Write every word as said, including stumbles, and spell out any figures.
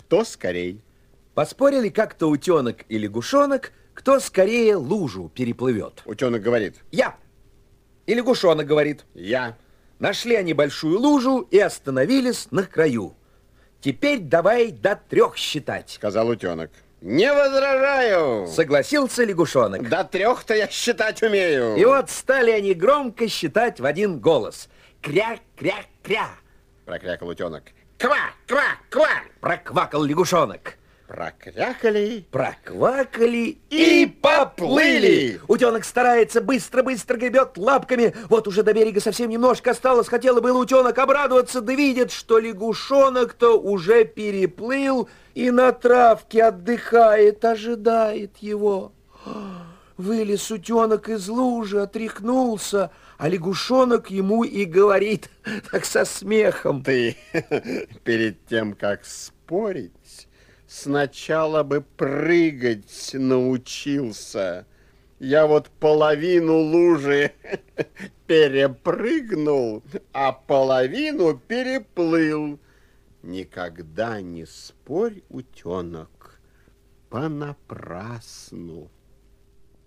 кто скорей. Поспорили как-то утенок и лягушонок, кто скорее лужу переплывет. Утенок говорит: я. И лягушонок говорит: я. Нашли они большую лужу и остановились на краю. Теперь давай до трех считать, сказал утенок. Не возражаю, согласился лягушонок. До трех-то я считать умею. И вот стали они громко считать в один голос. Кря-кря-кря. Прокрякал утенок. Ква-ква-ква. Проквакал лягушонок. Прокрякали, проквакали и, и поплыли. Утенок старается, быстро-быстро гребет лапками. Вот уже до берега совсем немножко осталось. Хотела было утенок обрадоваться, да видит, что лягушонок-то уже переплыл и на травке отдыхает, ожидает его. Вылез утенок из лужи, отряхнулся, а лягушонок ему и говорит, так со смехом: ты перед тем, как спорить, сначала бы прыгать научился. Я вот половину лужи перепрыгнул, а половину переплыл. Никогда не спорь, утенок, понапрасну.